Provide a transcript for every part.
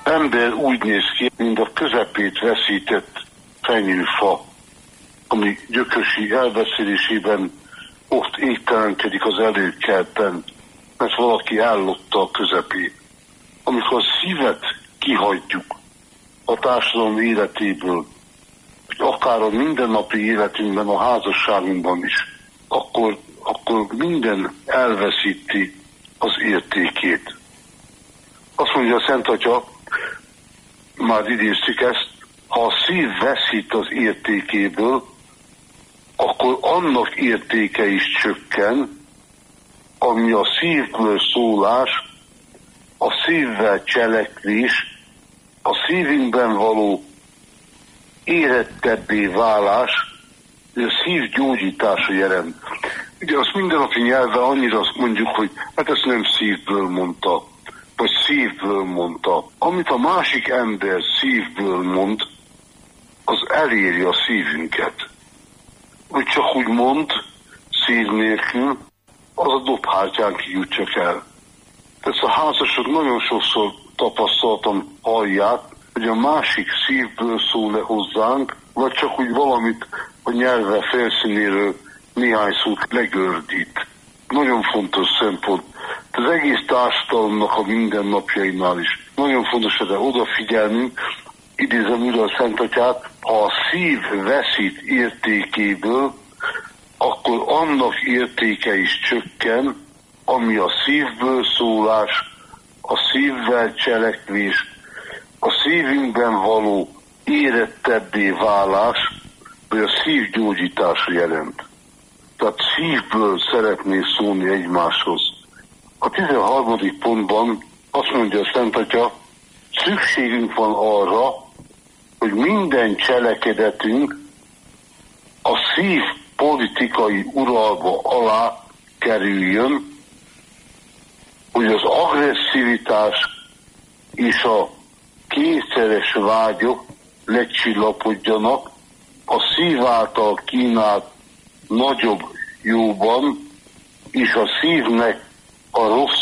ember úgy néz ki, mint a közepét veszített fenyőfa, ami gyökösi elbeszélésében ott égtelenkedik az előkertben, mert valaki ellotta a közepét. Amikor a szívet kihagyjuk a társadalom életéből, akár a mindennapi életünkben, a házasságunkban is, akkor minden elveszíti az értékét. Azt mondja a Szent Atya, már idéztük ezt, ha a szív veszít az értékéből, akkor annak értéke is csökken, ami a szívből szólás, a szívvel cselekvés, a szívünkben való érettebbé válás, a szív gyógyítása jelent. Ugye azt mindennapi nyelven annyira azt mondjuk, hogy hát ezt nem szívből mondta, vagy szívből mondta. Amit a másik ember szívből mond, az eléri a szívünket. Hogy csak úgy mond, szív nélkül, az a dobhártyánk jut csak el. Ezt a házasok nagyon sokszor tapasztaltam, hallják, hogy a másik szívből szól le hozzánk, vagy csak úgy valamit a nyelve felszínéről néhány szót legördít. Nagyon fontos szempont. Az egész társadalomnak a mindennapjainál is nagyon fontos erre odafigyelni. Idézem újra a Szent Atyát, ha a szív veszít értékéből, akkor annak értéke is csökken, ami a szívből szólás, a szívvel cselekvés, a szívünkben való érettebbé válás, vagy a szív gyógyítása jelent. Tehát szívből szeretnék szólni egymáshoz. A 13. pontban azt mondja a Szent Atya, szükségünk van arra, hogy minden cselekedetünk a szív politikai uralma alá kerüljön, hogy az agresszivitás és a kényszeres vágyok lecsillapodjanak a szív által kínált nagyobb jóban, és a szívnek a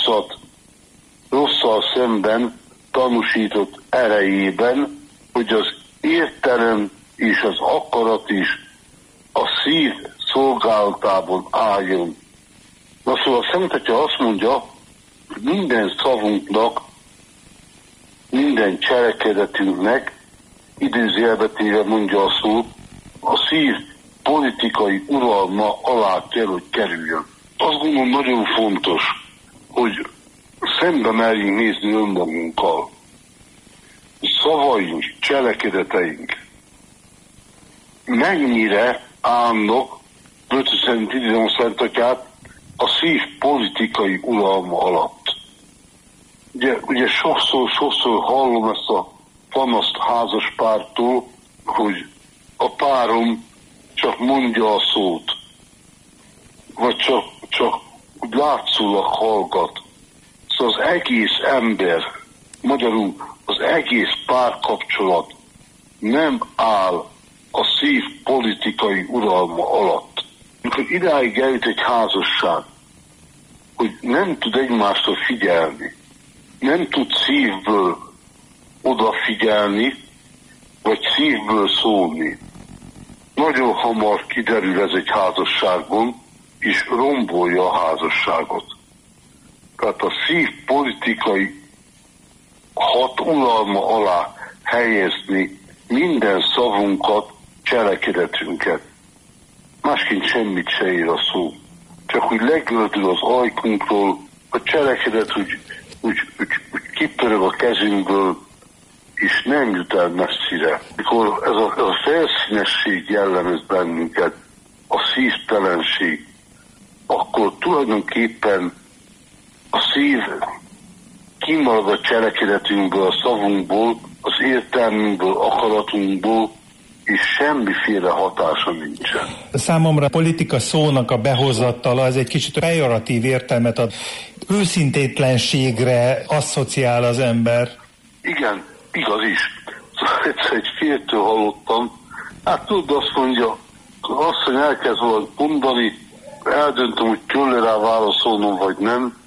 rosszal szemben tanúsított erejében, hogy az értelem és az akarat is a szív szolgálatában álljon. Na szóval a Szent Atya azt mondja, hogy minden szavunknak, minden cselekedetünknek, idézőjelbe téve mondja a szót, a szív politikai uralma alá kell, hogy kerüljön. Azt gondolom nagyon fontos, hogy szembe merjünk nézni önmagunkkal. Szavaink, cselekedeteink mennyire állnak, Bötö szerint idézem a Szent Atyát, a szív politikai uralma alatt. Ugye sokszor hallom ezt a panaszt házas pártól, hogy a párom csak mondja a szót, vagy csak látszólag hallgat. Szóval az egész ember, magyarul az egész párkapcsolat nem áll a szív politikai uralma alatt. Amikor idáig eljut egy házasság, hogy nem tud egymásra figyelni, nem tud szívből odafigyelni, vagy szívből szólni, nagyon hamar kiderül ez egy házasságban, és rombolja a házasságot. Tehát a szív politikai uralma alá helyezni minden szavunkat, cselekedetünket. Másként semmit se ér a szó. Csak úgy legördül az ajkunkról, a cselekedet úgy kipörög a kezünkből, és nem jut el messzire. Mikor ez a felszínesség jellemez bennünket, a szívtelenség, akkor tulajdonképpen a szív kimarad a cselekedetünkből, a szavunkból, az értelmünkből, akaratunkból, és semmiféle hatása nincsen. Számomra a politika szónak a behozatala az egy kicsit pejoratív értelmet ad. Őszintétlenségre asszociál az ember. Igen, igaz is. Szóval egyszer egy fértől hallottam, hát tudod, azt mondja, azt, hogy elkezd valamit mondani, eldöntöm, hogy kell rá válaszolnom, vagy nem,